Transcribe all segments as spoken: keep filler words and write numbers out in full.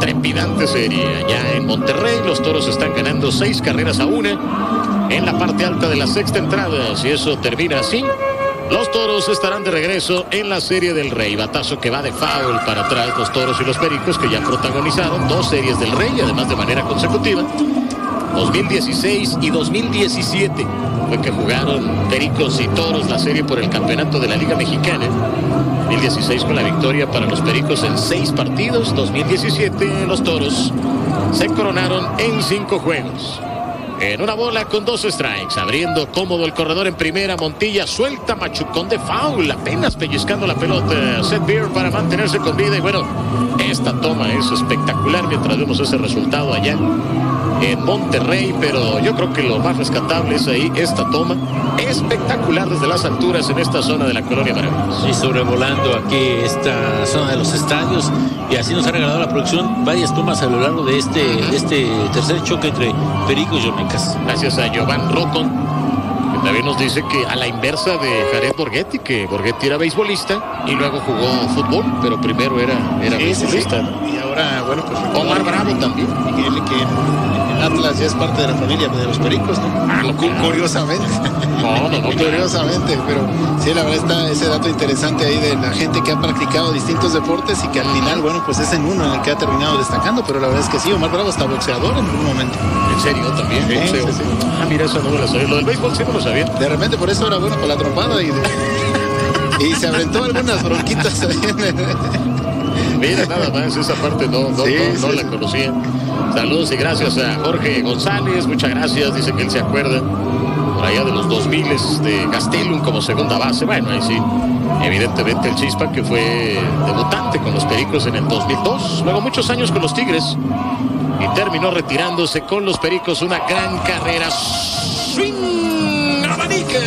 trepidante serie. Allá en Monterrey, los Toros están ganando seis carreras a una en la parte alta de la sexta entrada. Si eso termina así, los Toros estarán de regreso en la Serie del Rey. Batazo que va de foul para atrás los Toros y los Pericos, que ya protagonizaron dos series del Rey, además de manera consecutiva. dos mil dieciséis y dos mil diecisiete fue que jugaron Pericos y Toros la serie por el campeonato de la Liga Mexicana. dos mil dieciséis con la victoria para los Pericos en seis partidos. dos mil diecisiete los Toros se coronaron en cinco juegos. En una bola con dos strikes, abriendo cómodo el corredor en primera. Montilla suelta, machucón de foul, apenas pellizcando la pelota. Seth Beer para mantenerse con vida. Y bueno, esta toma es espectacular mientras vemos ese resultado allá en Monterrey, pero yo creo que lo más rescatable es ahí esta toma espectacular desde las alturas en esta zona de la Colonia Maravillas. Sí, sobrevolando aquí esta zona de los estadios, y así nos ha regalado la producción varias tomas a lo largo de este, de este tercer choque entre Pericos y Olmecas. Gracias a Giovanni Rocon, que también nos dice que a la inversa de Jared Borghetti, que Borghetti era beisbolista y luego jugó fútbol, pero primero era, era sí, beisbolista. Sí, sí. Y ahora, bueno, pues Omar Bravo también. Miguel, que en Atlas ya es parte de la familia de los Pericos, ¿no? Ah, no, claro. Curiosamente. No, no, no. Curiosamente, pero sí, la verdad está ese dato interesante ahí de la gente que ha practicado distintos deportes y que al final, bueno, pues es en uno en el que ha terminado destacando, pero la verdad es que sí, Omar Bravo está boxeador en algún momento. ¿En serio? ¿También? Sí, boxeo. sí, sí. Ah, mira, eso no me lo sabía. Lo del béisbol sí me lo sabía. De repente por eso era bueno para la trompada y, de... y se aventó algunas bronquitas ahí en el... Mira, nada más, esa parte no, no, sí, no, no sí, la sí. conocía. Saludos y gracias a Jorge González, muchas gracias, dice que él se acuerda por allá de los dos mil de Gastelum como segunda base. Bueno, ahí sí, evidentemente el Chispa, que fue debutante con los Pericos en el dos mil dos, luego muchos años con los Tigres y terminó retirándose con los Pericos. Una gran carrera. Swing, abanica,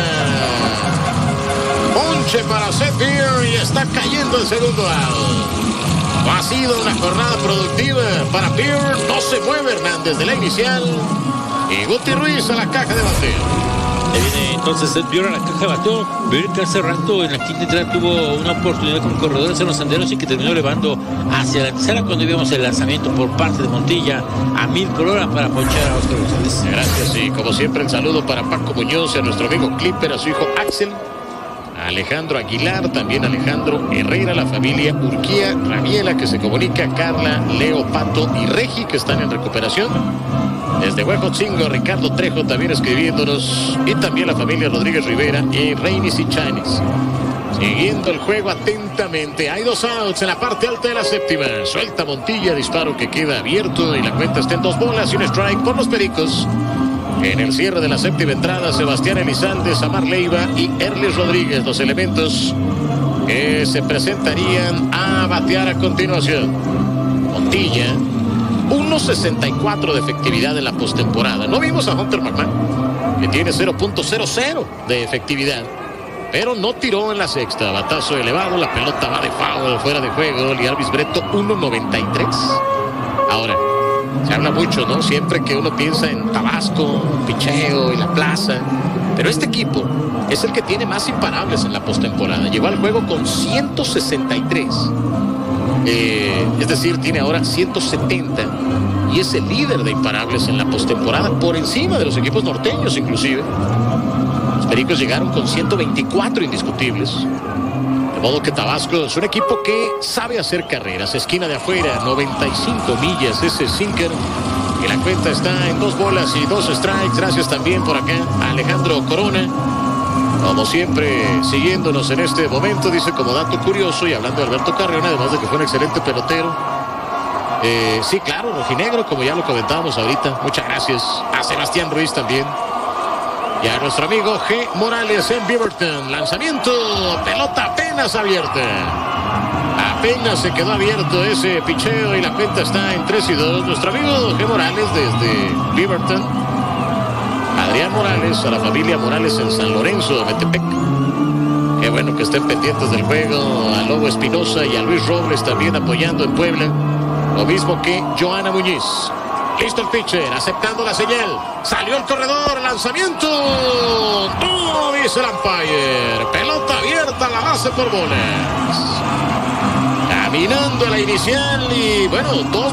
ponche para Seth Beer y está cayendo el segundo out. Ha sido una jornada productiva para Beer. No se mueve Hernández de la inicial. Y Guti Ruiz a la caja de bateo. Ahí viene entonces Seth Beer a la caja de bateo. Beer, que hace rato en la quinta entrada tuvo una oportunidad con corredores en los senderos y que terminó elevando hacia la tercera cuando vimos el lanzamiento por parte de Montilla a mil por hora para ponchar a Oscar González. Gracias, y como siempre el saludo para Paco Muñoz y a nuestro amigo Clipper, a su hijo Axel, Alejandro Aguilar, también Alejandro Herrera, la familia Urquía, Rabiela, que se comunica, Carla, Leo, Pato y Regi, que están en recuperación. Desde Huejotzingo, Ricardo Trejo también escribiéndonos, y también la familia Rodríguez Rivera y Reinis y Chanis. Siguiendo el juego atentamente. Hay dos outs en la parte alta de la séptima. Suelta Montilla, disparo que queda abierto y la cuenta está en dos bolas y un strike por los Pericos. En el cierre de la séptima entrada, Sebastián Elizalde, Samar Leiva y Erles Rodríguez, los elementos que se presentarían a batear a continuación. Montilla, uno sesenta y cuatro de efectividad en la postemporada. No vimos a Hunter McMahon, que tiene cero punto cero cero de efectividad, pero no tiró en la sexta. Batazo elevado, la pelota va de foul, fuera de juego. Liarvis Breto, uno noventa y tres. Ahora, se habla mucho, ¿no? Siempre que uno piensa en Tabasco, picheo y la plaza. Pero este equipo es el que tiene más imparables en la postemporada. Llegó al juego con ciento sesenta y tres. Eh, es decir, tiene ahora ciento setenta. Y es el líder de imparables en la postemporada, por encima de los equipos norteños inclusive. Los Pericos llegaron con ciento veinticuatro indiscutibles. De modo que Tabasco es un equipo que sabe hacer carreras. Esquina de afuera, noventa y cinco millas ese sinker. Y la cuenta está en dos bolas y dos strikes. Gracias también por acá a Alejandro Corona, como siempre siguiéndonos en este momento. Dice como dato curioso, y hablando de Alberto Carrión, además de que fue un excelente pelotero, eh, sí, claro, rojinegro, como ya lo comentábamos ahorita. Muchas gracias a Sebastián Ruiz también. Y a nuestro amigo G. Morales en Beaverton. Lanzamiento, pelota apenas abierta. Apenas se quedó abierto ese picheo y la cuenta está en tres y dos. Nuestro amigo G. Morales desde Beaverton. Adrián Morales, a la familia Morales en San Lorenzo de Metepec. Qué bueno que estén pendientes del juego. A Lobo Espinosa y a Luis Robles también apoyando en Puebla. Lo mismo que Joana Muñiz. Listo el pitcher, aceptando la señal. Salió el corredor, lanzamiento. ¡No! Dice el umpire. Pelota abierta a la base por bolas. Caminando a la inicial y bueno, dos